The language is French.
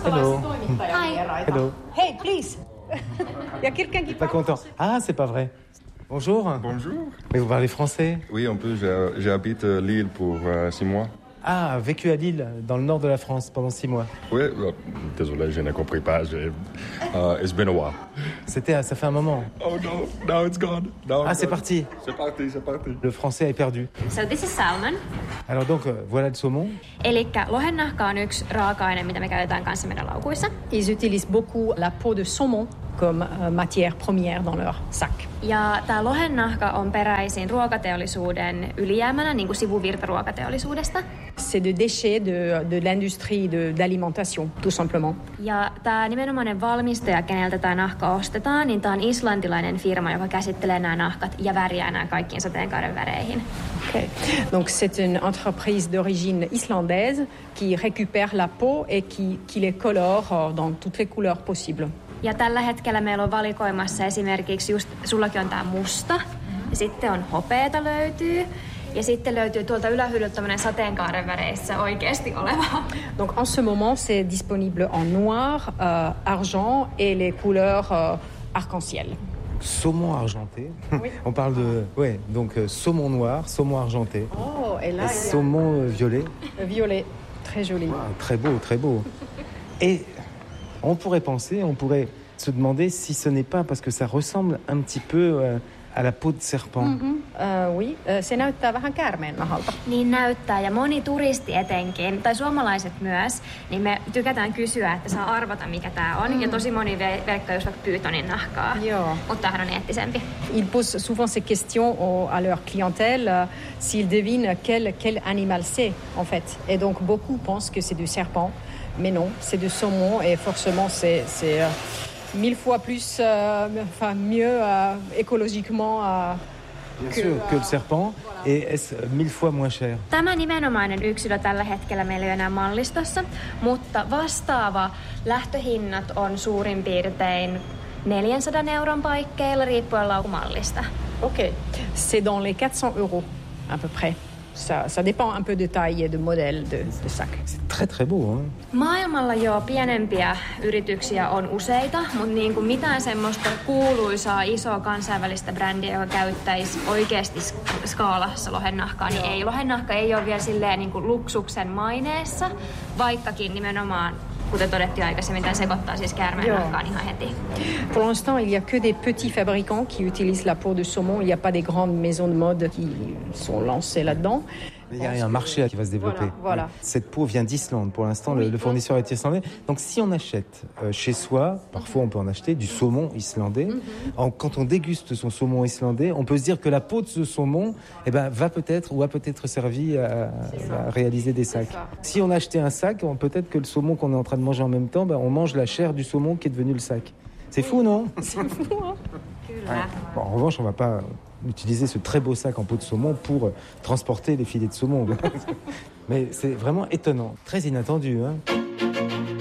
Hello. Hello. Hey, please. Il y a quelqu'un qui Pas parle. content. Ah, c'est pas vrai. Bonjour. Bonjour. Mais vous parlez français? Oui, un peu. J'habite Lille pour 6 mois. Ah, vécu à Lille, dans le nord de la France, pendant 6 mois. Oui, désolé, je n'ai compris pas. It's been a while. Ça fait un moment. Oh no, now it's gone. Ah, c'est parti. C'est parti. Le français est perdu. So this is salmon. Alors donc, voilà le saumon. Elikkä lohennahka on yksi raaka-aine, mitä me käytetään kanssa meidän laukuissa. Ils utilisent beaucoup la peau de saumon comme matière première dans leur sac. Ja tämä lohennahka on peräisin ruokateollisuuden ylijäämänä, niin kuin sivuvirta ruokateollisuudesta. C'est des déchets de l'industrie d'alimentation, tout simplement. Ja tämä nimenomainen valmistaja, keneltä tämä nahka ostetaan, niin tämä on islantilainen firma, joka käsittelee nämä nahkat ja värjää nämä kaikkiin sateenkaaren väreihin. Okay. Donc c'est une entreprise d'origine islandaise qui récupère la peau et qui les colore dans toutes les couleurs possibles. Ja tällä hetkellä meillä on valikoimassa esimerkiksi just, sullakin on tää musta, ja sitten on hopeeta löytyy, ja sitten löytyy tuolta ylähyllyltä tämmönen sateenkaaren väreissä oikeesti oleva. Donc en ce moment c'est disponible en noir, argent et les couleurs arc-en-ciel. Saumon argenté. Oui. On parle de... Ouais, donc saumon noir, saumon argenté. Oh, et là, Et saumon violet. Violet, très joli. Ah, très beau, très beau. Et on pourrait se demander si ce n'est pas parce que ça ressemble un petit peu à la peau de serpent. Oui, se näyttää vähän käärmeen nahalta. Niin näyttää, ja moni turisti etenkin, tai suomalaiset myös, niin me tykätään kysyä, että saa arvata mikä tää on. Ja tosi moni verkkaa just vaikka pyytonin nahkaa. Joo. Mutta tämähän on eettisempi. Ils posent souvent ces questions à leur clientèle, s'ils devinent quel animal c'est en fait. Et donc beaucoup pensent que c'est du serpent, mais non, c'est du saumon et forcément c'est 1000 fois plus, mieux écologiquement Bien sûr, que le serpent. Et est-ce 1000 fois moins cher? Tämä nimenomainen yksilö tällä hetkellä meillä ei ole enää mallistossa, mutta vastaava lähtöhinnat on suurin piirtein 400 € paikkeilla riippuen laukumallista. Ok, c'est dans les 400 € à peu près. Ça dépend un peu de taille et de modèle de sac. C'est très très beau, hein? Maailmalla jo pienempiä yrityksiä on useita, mutta niin kuin mitään semmoista kuuluisaa isoa kansainvälistä brändiä, joka käyttäisi oikeasti skaalassa lohennahkaa, niin ei. Lohennahka ei ole vielä silleen niin kuin luksuksen maineessa, vaikkakin nimenomaan, kuten todettiin aikaisemmin, tämä sekoittaa siis käärmeen nahkaan ihan heti. Pour l'instant, il y a que des petits fabricants qui utilisent la peau de saumon. Il n'y a pas des grandes maisons de mode qui sont lancées là-dedans. Il y a un marché qui va se développer. Voilà. Cette peau vient d'Islande. Pour l'instant, le fournisseur est islandais. Donc, si on achète chez soi, parfois on peut en acheter du saumon islandais. Quand on déguste son saumon islandais, on peut se dire que la peau de ce saumon va peut-être servi à réaliser des sacs. Si on achetait un sac, peut-être que le saumon qu'on est en train de manger en même temps, on mange la chair du saumon qui est devenu le sac. C'est fou, non? C'est fou, hein? Kyllä. Bon, en revanche, on va pas utiliser ce très beau sac en peau de saumon pour transporter les filets de saumon. Mais c'est vraiment étonnant, très inattendu, hein.